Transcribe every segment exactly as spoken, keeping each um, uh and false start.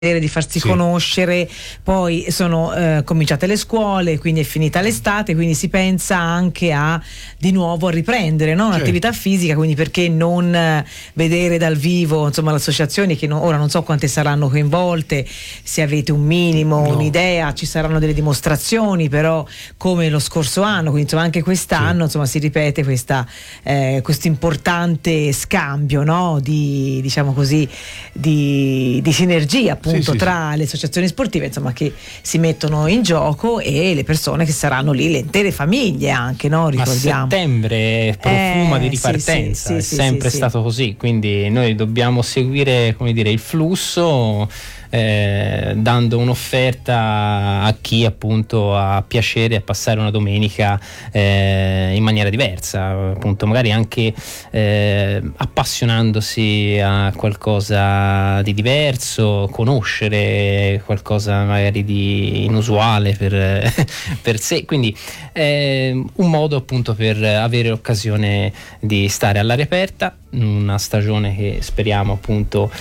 di farsi sì. conoscere, poi sono eh, cominciate le scuole, quindi è finita l'estate, quindi si pensa anche a di nuovo a riprendere, no? Un'attività certo. fisica, quindi perché non eh, vedere dal vivo, insomma, le associazioni che no, ora non so quante saranno coinvolte, se avete un minimo, no. un'idea, ci saranno delle dimostrazioni, però come lo scorso anno, quindi insomma anche quest'anno sì. insomma si ripete questa eh, questo importante scambio, no? di diciamo così di, di sinergia appunto Sì, sì, tra sì. le associazioni sportive, insomma, che si mettono in gioco, e le persone che saranno lì, le intere famiglie anche, no? Ricordiamo. A settembre profuma eh, di ripartenza, sì, sì, è sì, sempre sì, stato sì. così, quindi noi dobbiamo seguire, come dire, il flusso, eh, dando un'offerta a chi appunto ha piacere a passare una domenica eh, in maniera diversa, appunto magari anche eh, appassionandosi a qualcosa di diverso, conoscere qualcosa magari di inusuale per, per sé, quindi eh, un modo appunto per avere l'occasione di stare all'aria aperta, una stagione che speriamo appunto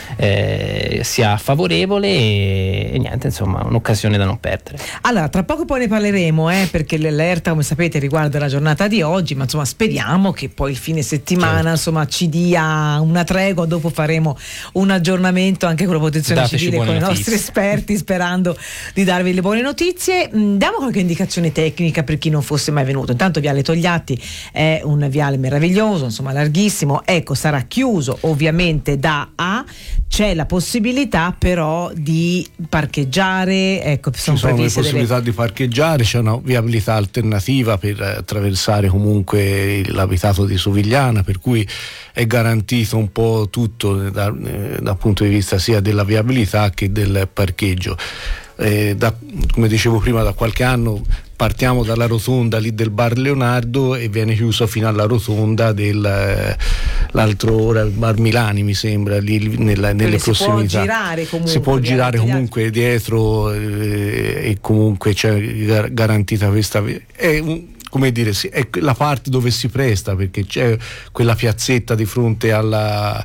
eh, sia favorevole, e, e niente, insomma, un'occasione da non perdere. Allora, tra poco poi ne parleremo, eh, perché l'allerta, come sapete, riguarda la giornata di oggi, ma insomma speriamo che poi il fine settimana certo. insomma ci dia una tregua. Dopo faremo un aggiornamento anche con la protezione Dateci civile, con notizie. i nostri esperti, sperando di darvi le buone notizie. Diamo qualche indicazione tecnica per chi non fosse mai venuto. Intanto Viale Togliatti è un viale meraviglioso, insomma larghissimo, ecco, sarà chiuso ovviamente da A, c'è la possibilità però di parcheggiare, ecco, sono ci sono le possibilità delle... di parcheggiare, c'è una viabilità alternativa per attraversare comunque l'abitato di Sovigliana, per cui è garantito un po' tutto da, eh, dal punto di vista sia della viabilità che del parcheggio. Eh, da, come dicevo prima, da qualche anno partiamo dalla rotonda lì del Bar Leonardo e viene chiuso fino alla rotonda del eh, l'altro ora il Bar Milani, mi sembra, lì nella, nelle si prossimità. Può girare comunque, si può girare comunque dietro eh, e comunque c'è gar- garantita questa è un, come dire, è la parte dove si presta, perché c'è quella piazzetta di fronte alla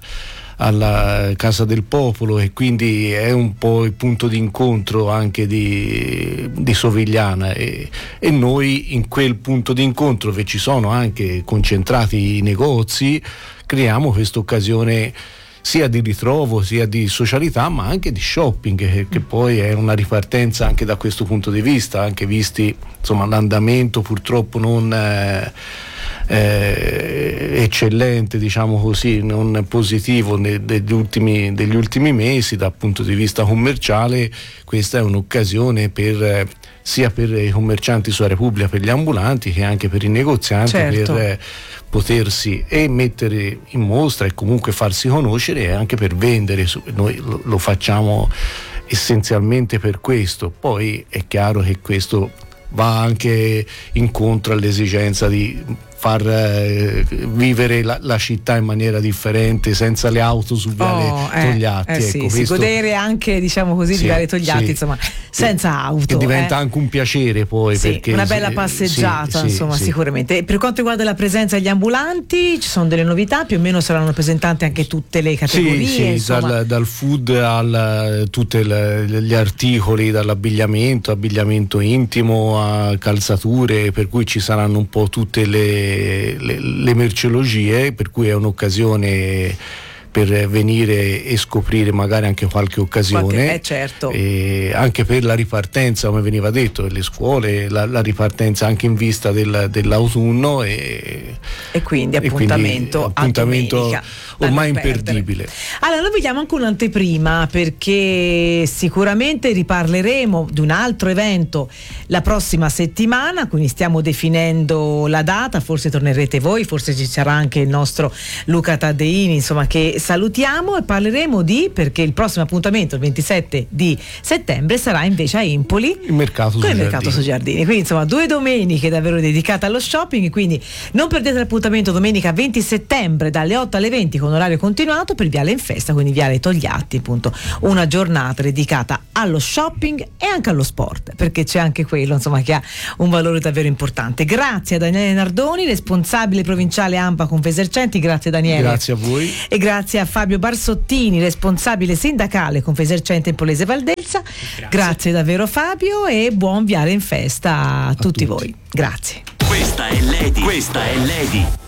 alla Casa del Popolo, e quindi è un po' il punto di incontro anche di, di Sovigliana, e, e noi in quel punto di incontro, dove ci sono anche concentrati i negozi, creiamo questa occasione sia di ritrovo, sia di socialità, ma anche di shopping, che, che poi è una ripartenza anche da questo punto di vista, anche visti insomma l'andamento purtroppo non eh, eh, eccellente, diciamo così, non positivo ne, degli, ultimi, degli ultimi mesi dal punto di vista commerciale. Questa è un'occasione per eh, sia per i commercianti sulla Repubblica, per gli ambulanti, che anche per i negozianti, certo. per eh, potersi e mettere in mostra e comunque farsi conoscere, e anche per vendere. Noi lo, lo facciamo essenzialmente per questo. Poi è chiaro che questo va anche incontro all'esigenza di far eh, vivere la, la città in maniera differente, senza le auto su Viale oh, eh, Togliatti, eh, ecco, sì, questo... si godere anche, diciamo così, sì, di Viale Togliatti, sì. insomma, senza auto, che diventa eh. anche un piacere poi, sì, perché una bella passeggiata, sì, insomma, sì, sicuramente. Per quanto riguarda la presenza degli ambulanti, ci sono delle novità, più o meno saranno presentate anche tutte le categorie, sì, sì, dal, dal food a tutti gli articoli, dall'abbigliamento, abbigliamento intimo a calzature, per cui ci saranno un po' tutte le, le le merceologie, per cui è un'occasione per venire e scoprire magari anche qualche occasione, qualche, eh, certo. e anche per la ripartenza, come veniva detto, delle scuole, la, la ripartenza anche in vista del, dell'autunno, e, e quindi appuntamento, e quindi, appuntamento a domenica, ormai imperdibile. Allora, noi vediamo anche un'anteprima, perché sicuramente riparleremo di un altro evento la prossima settimana, quindi stiamo definendo la data, forse tornerete voi, forse ci sarà anche il nostro Luca Taddeini, insomma, che salutiamo, e parleremo di, perché il prossimo appuntamento il ventisette di settembre sarà invece a Empoli, il mercato con il mercato su Giardini, quindi insomma due domeniche davvero dedicate allo shopping, quindi non perdete l'appuntamento domenica venti settembre dalle otto alle venti con orario continuato per Viale in Festa, quindi Viale Togliatti, appunto una giornata dedicata allo shopping e anche allo sport, perché c'è anche quello, insomma, che ha un valore davvero importante. Grazie a Daniele Nardoni, responsabile provinciale ANPA Confesercenti, grazie Daniele. Grazie a voi. E grazie grazie a Fabio Barsottini, responsabile sindacale Confesercenti in Polese Valdelsa. Grazie. Grazie davvero Fabio e buon Viale in Festa a, a tutti, tutti voi. Grazie. Questa è Lady. Questa è Lady.